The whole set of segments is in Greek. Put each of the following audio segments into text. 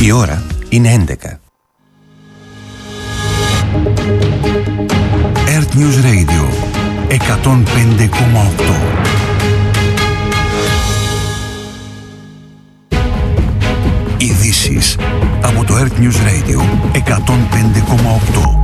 Η ώρα είναι 11. Earth News Radio 105,8. Ειδήσεις από το Earth News Radio 105,8.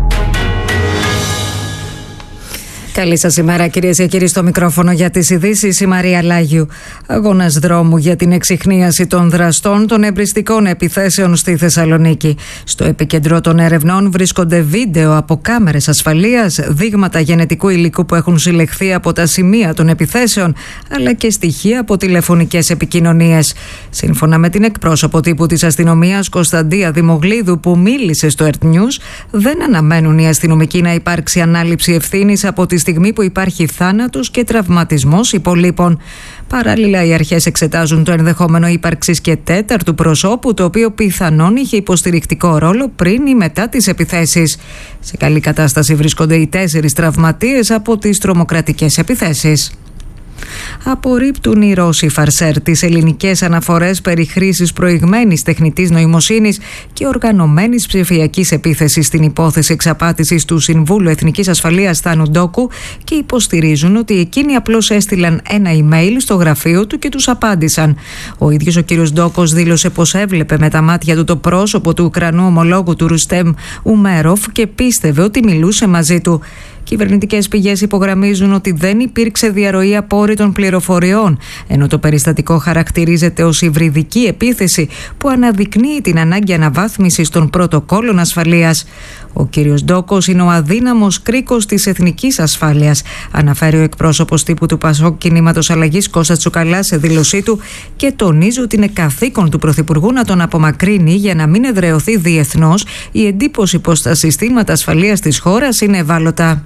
Καλή σας ημέρα, κυρίες και κύριοι, στο μικρόφωνο για τις ειδήσεις η Μαρία Λάγιου. Αγώνας δρόμου για την εξιχνίαση των δραστών των εμπριστικών επιθέσεων στη Θεσσαλονίκη. Στο επίκεντρο των ερευνών βρίσκονται βίντεο από κάμερες ασφαλείας, δείγματα γενετικού υλικού που έχουν συλλεχθεί από τα σημεία των επιθέσεων, αλλά και στοιχεία από τηλεφωνικές επικοινωνίες. Σύμφωνα με την εκπρόσωπο τύπου της αστυνομίας Κωνσταντία Δημογλίδου, που μίλησε στο Earth News, δεν αναμένουν οι αστυνομικοί να υπάρξει ανάληψη ευθύνης από τη στιγμή που υπάρχει θάνατος και τραυματισμός υπολείπων. Παράλληλα, οι αρχές εξετάζουν το ενδεχόμενο ύπαρξης και τέταρτου προσώπου, το οποίο πιθανόν είχε υποστηρικτικό ρόλο πριν ή μετά τις επιθέσεις. Σε καλή κατάσταση βρίσκονται οι 4 τραυματίες από τις τρομοκρατικές επιθέσεις. Απορρίπτουν οι Ρώσοι φαρσέρ τις ελληνικές αναφορές περί χρήσης προηγμένης τεχνητής νοημοσύνης και οργανωμένης ψηφιακής επίθεσης στην υπόθεση εξαπάτησης του Συμβούλου Εθνικής Ασφαλείας Θάνου Ντόκου και υποστηρίζουν ότι εκείνοι απλώς έστειλαν ένα email στο γραφείο του και τους απάντησαν. Ο ίδιος ο κύριος Ντόκος δήλωσε πως έβλεπε με τα μάτια του το πρόσωπο του Ουκρανού ομολόγου του Ρουστέμ Ούμεροφ και πίστευε ότι μιλούσε μαζί του. Κυβερνητικές πηγές υπογραμμίζουν ότι δεν υπήρξε διαρροή απόρριτων πληροφοριών, ενώ το περιστατικό χαρακτηρίζεται ως υβριδική επίθεση που αναδεικνύει την ανάγκη αναβάθμισης των πρωτοκόλων ασφαλείας. Ο κύριος Ντόκος είναι ο αδύναμος κρίκος της εθνικής ασφάλειας, αναφέρει ο εκπρόσωπος τύπου του ΠΑΣΟΚ Κινήματος Αλλαγής Κώστας Τσουκαλάς σε δήλωσή του, και τονίζει ότι είναι καθήκον του Πρωθυπουργού να τον απομακρύνει για να μην εδραιωθεί διεθνώς η εντύπωση πως τα συστήματα ασφαλείας της χώρας είναι ευάλωτα.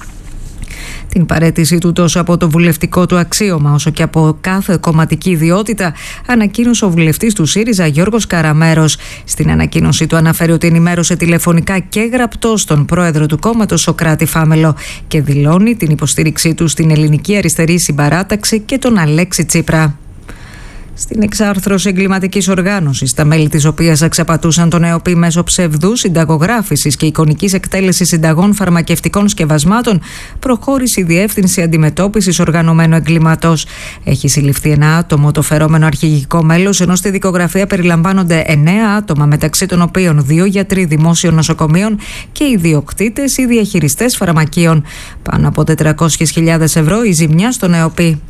Την παραίτησή του τόσο από το βουλευτικό του αξίωμα όσο και από κάθε κομματική ιδιότητα ανακοίνωσε ο βουλευτής του ΣΥΡΙΖΑ Γιώργος Καραμέρος. Στην ανακοίνωσή του αναφέρει ότι ενημέρωσε τηλεφωνικά και γραπτός τον πρόεδρο του κόμματος Σωκράτη Φάμελο και δηλώνει την υποστήριξή του στην ελληνική αριστερή συμπαράταξη και τον Αλέξη Τσίπρα. Στην εξάρθρωση εγκληματικής οργάνωσης, τα μέλη της οποίας εξαπατούσαν τον ΕΟΠΗ μέσω ψευδού συνταγογράφησης και εικονικής εκτέλεσης συνταγών φαρμακευτικών σκευασμάτων, προχώρησε η Διεύθυνση Αντιμετώπισης Οργανωμένου Εγκλήματος. Έχει συλληφθεί ένα άτομο, το φερόμενο αρχηγικό μέλος, ενώ στη δικογραφία περιλαμβάνονται 9 άτομα, μεταξύ των οποίων 2 γιατροί δημόσιων νοσοκομείων και ιδιοκτήτες ή διαχειριστές φαρμακείων. Πάνω από 400.000 ευρώ η ζημιά στον ΕΟΠΗ.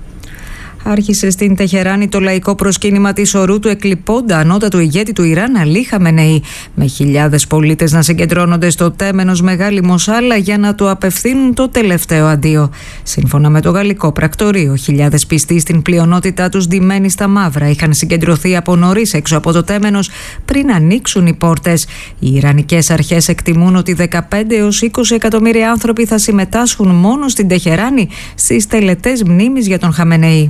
Άρχισε στην Τεχεράνη το λαϊκό προσκύνημα της ορού του εκλειπώντα ανώτατου ηγέτη του Ιράν Αλή Χαμενεή, με χιλιάδες πολίτες να συγκεντρώνονται στο τέμενος Μεγάλη Μοσάλα για να του απευθύνουν το τελευταίο αντίο. Σύμφωνα με το γαλλικό πρακτορείο, χιλιάδες πιστοί, στην πλειονότητά τους ντυμένοι στα μαύρα, είχαν συγκεντρωθεί από νωρίς έξω από το τέμενος πριν ανοίξουν οι πόρτες. Οι Ιρανικές αρχές εκτιμούν ότι 15 έως 20 εκατομμύρια άνθρωποι θα συμμετάσχουν μόνο στην Τεχεράνη στις τελετές μνήμης για τον Χαμενεή.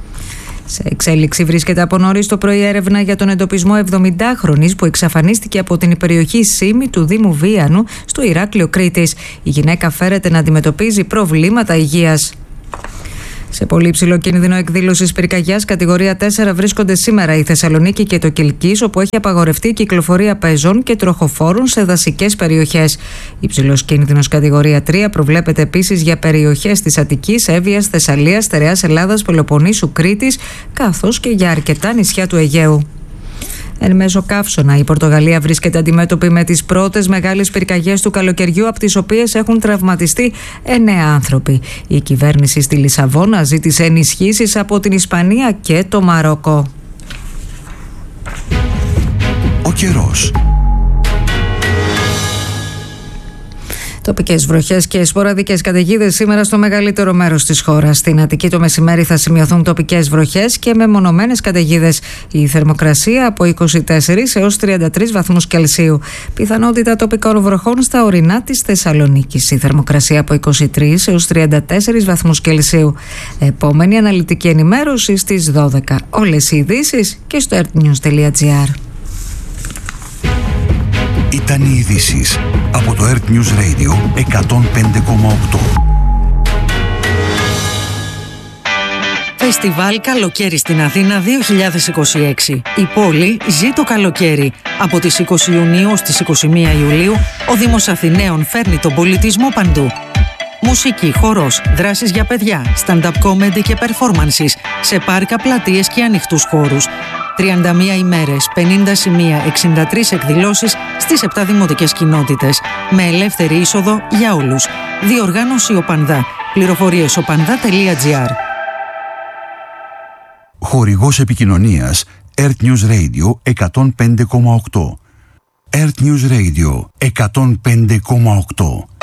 Σε εξέλιξη βρίσκεται από νωρίς το πρωί έρευνα για τον εντοπισμό 70χρονης που εξαφανίστηκε από την περιοχή Σίμη του Δήμου Βίανου στο Ηράκλειο Κρήτης. Η γυναίκα φέρεται να αντιμετωπίζει προβλήματα υγείας. Σε πολύ υψηλό κίνδυνο εκδήλωσης πυρκαγιάς κατηγορία 4 βρίσκονται σήμερα η Θεσσαλονίκη και το Κιλκής, όπου έχει απαγορευτεί η κυκλοφορία πεζών και τροχοφόρων σε δασικές περιοχές. Υψηλός κίνδυνος κατηγορία 3 προβλέπεται επίσης για περιοχές της Αττικής, Εύβοιας, Θεσσαλίας, Στερεάς Ελλάδας, Πελοποννήσου, Κρήτης, καθώς και για αρκετά νησιά του Αιγαίου. Εν μέσω καύσωνα, η Πορτογαλία βρίσκεται αντιμέτωπη με τις πρώτες μεγάλες πυρκαγιές του καλοκαιριού, από τις οποίες έχουν τραυματιστεί 9 άνθρωποι. Η κυβέρνηση στη Λισαβόνα ζήτησε ενισχύσεις από την Ισπανία και το Μαρόκο. Ο καιρός. Τοπικές βροχές και σποραδικές καταιγίδες σήμερα στο μεγαλύτερο μέρος της χώρας. Στην Αττική το μεσημέρι θα σημειωθούν τοπικές βροχές και μεμονωμένες καταιγίδες. Η θερμοκρασία από 24 έως 33 βαθμούς Κελσίου. Πιθανότητα τοπικών βροχών στα ορεινά της Θεσσαλονίκης. Η θερμοκρασία από 23 έως 34 βαθμούς Κελσίου. Επόμενη αναλυτική ενημέρωση στις 12. Όλες οι ειδήσεις και στο earthnews.gr. Ήταν οι ειδήσεις από το Earth News Radio 105,8. Φεστιβάλ Καλοκαίρι στην Αθήνα 2026. Η πόλη ζει το καλοκαίρι. Από τις 20 Ιουνίου στις 21 Ιουλίου, ο Δήμος Αθηναίων φέρνει τον πολιτισμό παντού. Μουσική, χορός, δράσεις για παιδιά, stand-up comedy και performances σε πάρκα, πλατείες και ανοιχτούς χώρους. 31 ημέρες, 50 σημεία, 63 εκδηλώσεις στις 7 δημοτικές κοινότητες. Με ελεύθερη είσοδο για όλους. Διοργάνωση Οπανδά. Πληροφορίες opanda.gr. Χορηγός επικοινωνίας Earth News Radio 105,8. Earth News Radio 105,8.